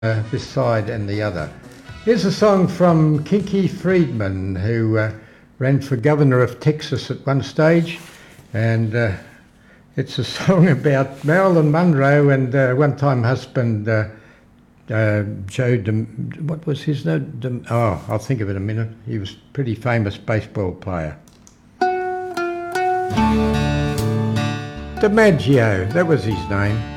this side and the other. Here's a song from Kinky Friedman, who ran for governor of Texas at one stage, and it's a song about Marilyn Monroe and one-time husband Joe what was his name? I'll think of it in a minute. He was a pretty famous baseball player. DiMaggio, that was his name.